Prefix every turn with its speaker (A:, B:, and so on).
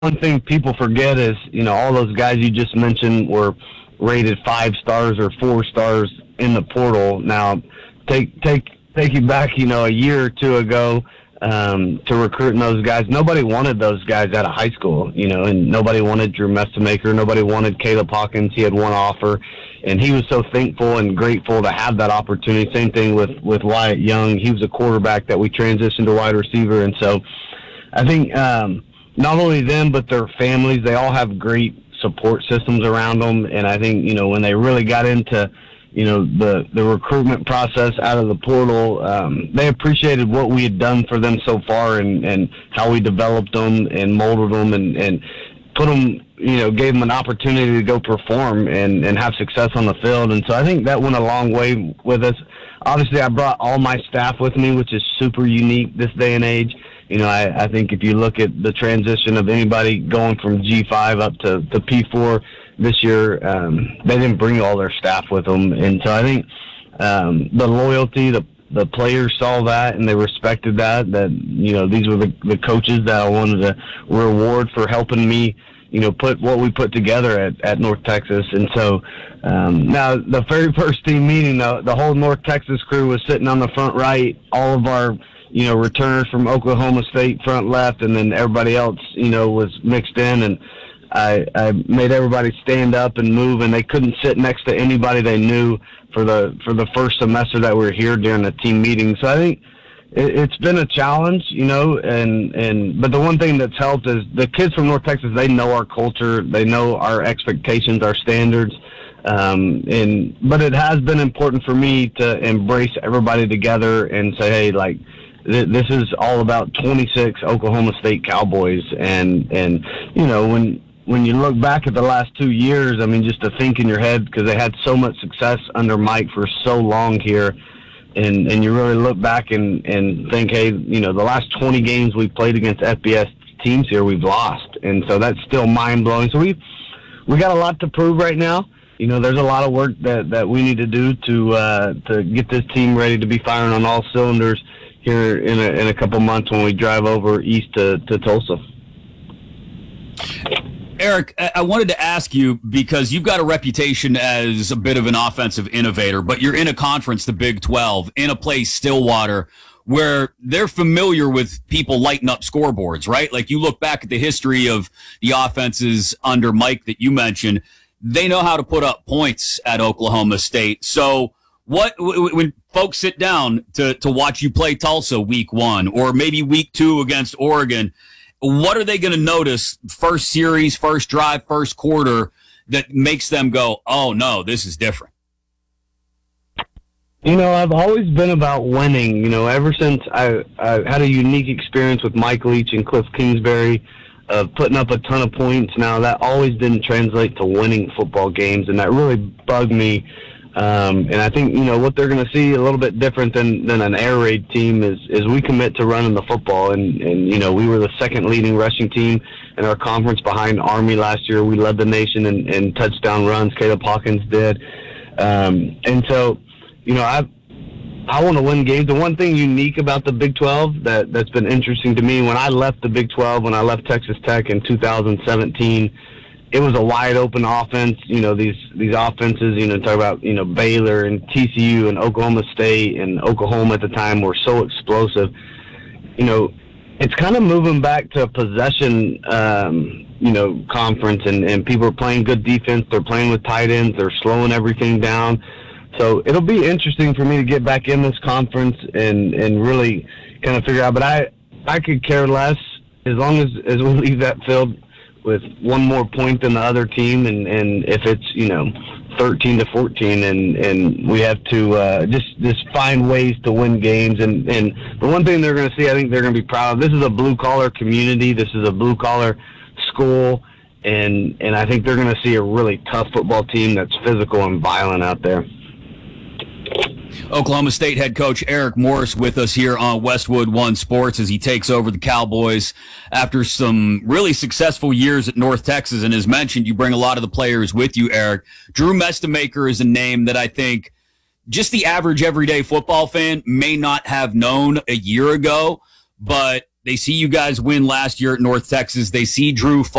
A: one thing people forget is, all those guys you just mentioned were rated 5 stars or 4 stars in the portal. Now, take you back, a year or two ago, to recruiting those guys. Nobody wanted those guys out of high school, and nobody wanted Drew Mestamaker. Nobody wanted Caleb Hawkins. He had one offer, and he was so thankful and grateful to have that opportunity. Same thing with Wyatt Young. He was a quarterback that we transitioned to wide receiver, and so I think not only them but their families, they all have great support systems around them, and I think when they really got into the recruitment process out of the portal, they appreciated what we had done for them so far, and how we developed them and molded them and put them, gave them an opportunity to go perform and have success on the field. And so I think that went a long way with us. Obviously, I brought all my staff with me, which is super unique this day and age. I think if you look at the transition of anybody going from G5 up to P4 this year, they didn't bring all their staff with them. And so I think the loyalty, the players saw that, and they respected that these were the coaches that I wanted to reward for helping me, put what we put together at North Texas. And so now the very first team meeting, the whole North Texas crew was sitting on the front right, all of our returners from Oklahoma State front left, and then everybody else, was mixed in, and I made everybody stand up and move, and they couldn't sit next to anybody they knew for the first semester that we were here during the team meeting. So I think it's been a challenge, but the one thing that's helped is the kids from North Texas, they know our culture, they know our expectations, our standards. But it has been important for me to embrace everybody together and say, hey, this is all about 26 Oklahoma State Cowboys. And when you look back at the last 2 years, just to think in your head, because they had so much success under Mike for so long here, and you really look back and think, hey, the last 20 games we've played against FBS teams here, we've lost. And so that's still mind-blowing. So we got a lot to prove right now. There's a lot of work that we need to do to get this team ready to be firing on all cylinders here in a couple months when we drive over east to Tulsa.
B: Eric, I wanted to ask you, because you've got a reputation as a bit of an offensive innovator, but you're in a conference, the Big 12, in a place, Stillwater, where they're familiar with people lighting up scoreboards, right? Like, you look back at the history of the offenses under Mike that you mentioned, they know how to put up points at Oklahoma State. So when folks sit down to watch you play Tulsa week 1 or maybe week 2 against Oregon, what are they going to notice first series, first drive, first quarter that makes them go, oh, no, this is different?
A: I've always been about winning. Ever since I had a unique experience with Mike Leach and Cliff Kingsbury of putting up a ton of points. Now, that always didn't translate to winning football games, and that really bugged me. And I think, what they're going to see a little bit different than an air raid team is we commit to running the football. And we were the second leading rushing team in our conference behind Army last year. We led the nation in touchdown runs. Caleb Hawkins did. And so, I want to win games. The one thing unique about the Big 12 that's been interesting to me, when I left the Big 12, when I left Texas Tech in 2017, it was a wide open offense. These offenses, talk about, Baylor and TCU and Oklahoma State and Oklahoma at the time were so explosive. It's kind of moving back to a possession, conference, and people are playing good defense. They're playing with tight ends. They're slowing everything down. So it'll be interesting for me to get back in this conference and really kind of figure out. But I could care less as long as we leave that field with one more point than the other team, and if it's 13-14, and we have to just find ways to win games. And the one thing they're going to see, I think they're going to be proud of. This is a blue collar community. This is a blue collar school, and I think they're going to see a really tough football team that's physical and violent out there.
B: Oklahoma State head coach Eric Morris with us here on Westwood One Sports as he takes over the Cowboys after some really successful years at North Texas. And as mentioned, you bring a lot of the players with you, Eric. Drew Mestamaker is a name that I think just the average everyday football fan may not have known a year ago, but They see you guys win last year at North Texas. They see Drew